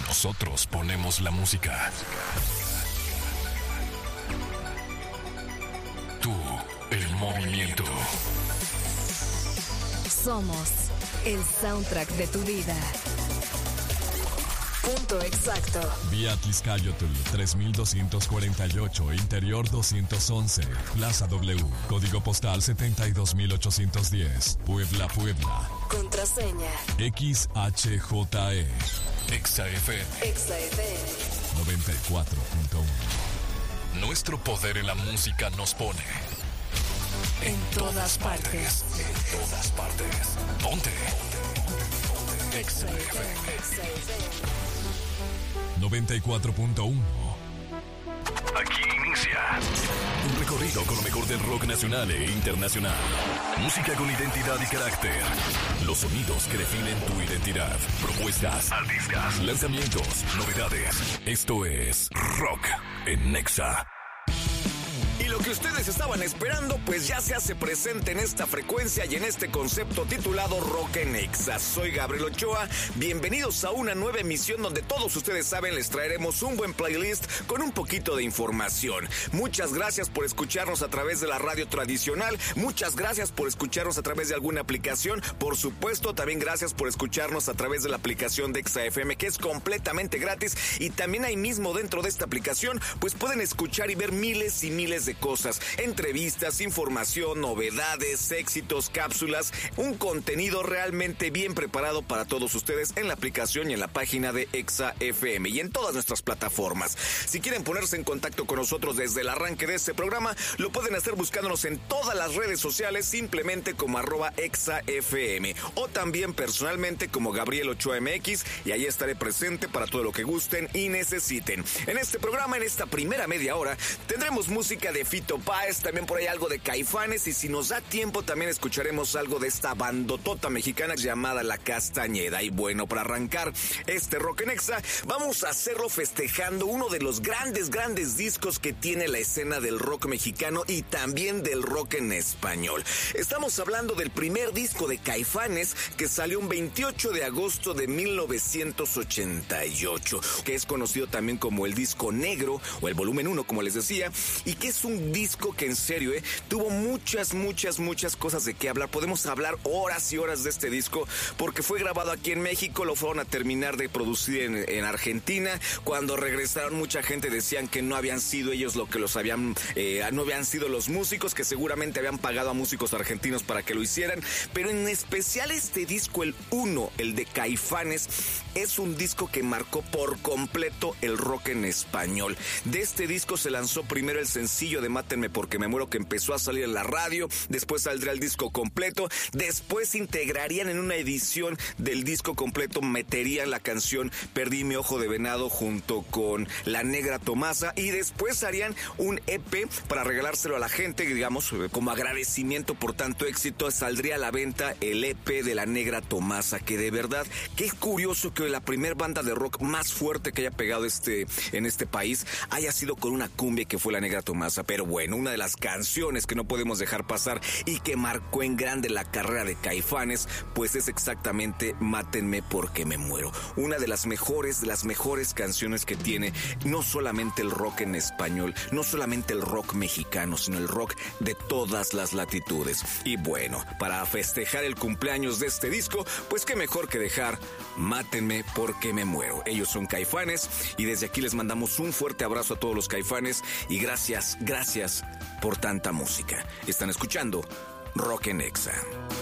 Nosotros ponemos la música. Tú, el movimiento. Somos el soundtrack de tu vida. Punto exacto. Vía Tliscayotl 3248, Interior 211, Plaza W, Código Postal 72810, Puebla, Puebla. Contraseña XHJE. XAFM. XAFM 94.1. Nuestro poder en la música nos pone en todas partes. En todas partes. Ponte. XAFM 94.1. Aquí inicia un recorrido con lo mejor del rock nacional e internacional. Música con identidad y carácter. Los sonidos que definen tu identidad. Propuestas, artistas, lanzamientos, novedades. Esto es Rock en Nexa. Y lo que ustedes estaban esperando, pues ya se hace presente en esta frecuencia y en este concepto titulado Rock en Nexa. Soy Gabriel Ochoa, bienvenidos a una nueva emisión donde todos ustedes saben les traeremos un buen playlist con un poquito de información. Muchas gracias por escucharnos a través de la radio tradicional, muchas gracias por escucharnos a través de alguna aplicación, por supuesto también gracias por escucharnos a través de la aplicación de XAFM, que es completamente gratis, y también ahí mismo dentro de esta aplicación pues pueden escuchar y ver miles y miles de cosas, entrevistas, información, novedades, éxitos, cápsulas, un contenido realmente bien preparado para todos ustedes en la aplicación y en la página de XAFM y en todas nuestras plataformas. Si quieren ponerse en contacto con nosotros desde el arranque de este programa, lo pueden hacer buscándonos en todas las redes sociales simplemente como @XAFM o también personalmente como Gabriel Ochoa MX, y ahí estaré presente para todo lo que gusten y necesiten. En este programa, en esta primera media hora, tendremos música de Fito Páez, también por ahí algo de Caifanes, y si nos da tiempo también escucharemos algo de esta bandotota mexicana llamada La Castañeda. Y bueno, para arrancar este Rock en Nexa, vamos a hacerlo festejando uno de los grandes discos que tiene la escena del rock mexicano y también del rock en español. Estamos hablando del primer disco de Caifanes, que salió un 28 de agosto de 1988, que es conocido también como el disco negro o el volumen 1, como les decía, y que es un disco que en serio tuvo muchas cosas de qué hablar. Podemos hablar horas y horas de este disco porque fue grabado aquí en México, lo fueron a terminar de producir en Argentina. Cuando regresaron, mucha gente decían que no habían sido ellos lo que los habían, no habían sido los músicos, que seguramente habían pagado a músicos argentinos para que lo hicieran, pero en especial este disco, el 1, el de Caifanes, es un disco que marcó por completo el rock en español. De este disco se lanzó primero el sencillo de Mátenme porque me muero, que empezó a salir en la radio, después saldría el disco completo, después integrarían en una edición del disco completo, meterían la canción Perdí mi ojo de venado junto con La Negra Tomasa, y después harían un EP para regalárselo a la gente, digamos, como agradecimiento por tanto éxito. Saldría a la venta el EP de La Negra Tomasa, que de verdad, qué curioso que la primer banda de rock más fuerte que haya pegado en este país haya sido con una cumbia que fue La Negra Tomasa. Pero bueno, una de las canciones que no podemos dejar pasar y que marcó en grande la carrera de Caifanes, pues es exactamente Mátenme porque me muero. Una de las mejores canciones que tiene no solamente el rock en español, no solamente el rock mexicano, sino el rock de todas las latitudes. Y bueno, para festejar el cumpleaños de este disco, pues qué mejor que dejar Mátenme porque me muero. Ellos son Caifanes y desde aquí les mandamos un fuerte abrazo a todos los Caifanes y gracias por tanta música. Están escuchando Rock en Nexa.